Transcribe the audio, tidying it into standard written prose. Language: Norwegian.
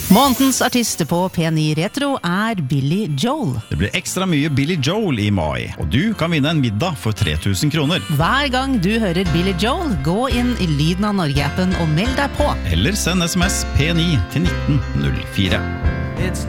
Månedens artist på P9 Retro Billy Joel. Det blir ekstra mye Billy Joel i mai, og du kan vinne en middag for 3000 kroner. Hver gang du hører Billy Joel, gå inn i Lyden av Norge-appen og meld deg på. Eller send SMS P9 til 1904.